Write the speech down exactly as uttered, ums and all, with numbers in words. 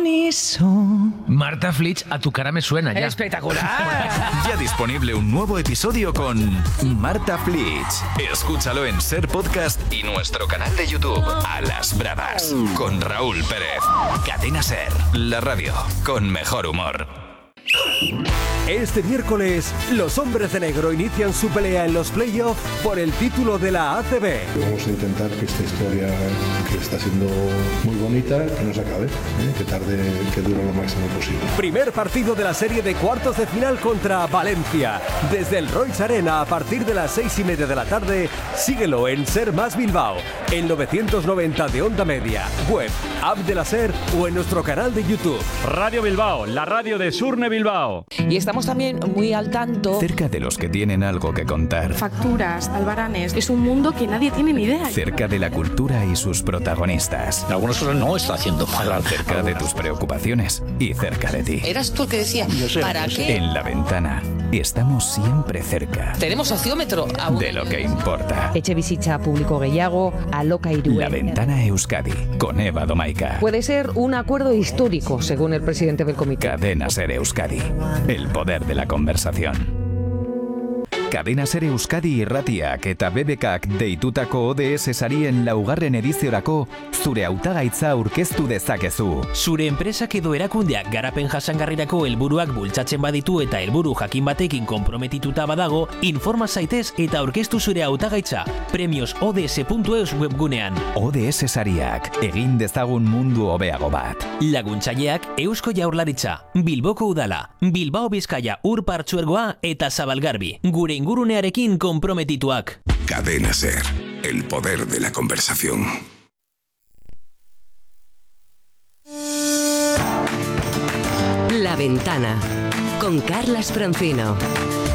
unísono. Marta Flitch, a tu cara me suena ya. ¡Espectacular! Ya disponible un nuevo episodio con Marta Flitch. Escúchalo en Ser Podcast y nuestro canal de YouTube, A las Bravas, con Raúl Pérez. Cadena Ser, la radio con mejor humor. Este miércoles, los hombres de negro inician su pelea en los playoffs por el título de la A C B. Vamos a intentar que esta historia, que está siendo muy bonita, que no se acabe, ¿eh? que tarde, que dure lo máximo posible. Primer partido de la serie de cuartos de final contra Valencia. Desde el Royce Arena a partir de las seis y media de la tarde, síguelo en Ser Más Bilbao, en novecientos noventa de Onda Media, web, app de la Ser o en nuestro canal de YouTube. Radio Bilbao, la radio de Surne Bilbao. Y estamos también muy al tanto. Cerca de los que tienen algo que contar. Facturas, albaranes, es un mundo que nadie tiene ni idea. Cerca de la cultura y sus protagonistas. Algunas cosas no está haciendo mal. Cerca de tus preocupaciones y cerca de ti. Eras tú el que decía, ¿para qué? En La Ventana, estamos siempre cerca. Tenemos sociómetro. De lo que importa. Etxebizitza publiko gehiago, alokairuen. La Ventana Euskadi, con Eva Domaica. Puede ser un acuerdo histórico, según el presidente del comité. Cadena Ser Euskadi, el poder de la conversación. Cadena Ser Euskadi irratiak eta B B Kak deitutako O D S sarien laugarren ediziorako zure hautagaitza aurkeztu dezakezu. Zure enpresak edo erakundeak garapen jasangarrirako helburuak bultzatzen baditu eta helburu jakin batekin konprometituta badago, informa zaitez eta aurkeztu zure hautagaitza premios o d s puntu e u s webgunean. O D S sariak, egin dezagun mundu hobeago bat. Laguntzaileak Eusko Jaurlaritza, Bilboko Udala, Bilbao Bizkaia Ur Partzuergoa eta Zabalgarbi. Gure ingurunearekin konprometituak. Cadena Ser, el poder de la conversación. La Ventana, con Carlas Francino.